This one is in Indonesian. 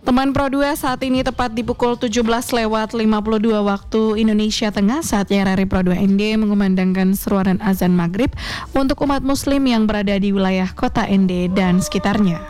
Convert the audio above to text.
Teman Pro 2 saat ini tepat di pukul 17:52 waktu Indonesia Tengah, saatnya RRI Pro 2 ND mengumandangkan seruan azan maghrib untuk umat muslim yang berada di wilayah kota ND dan sekitarnya.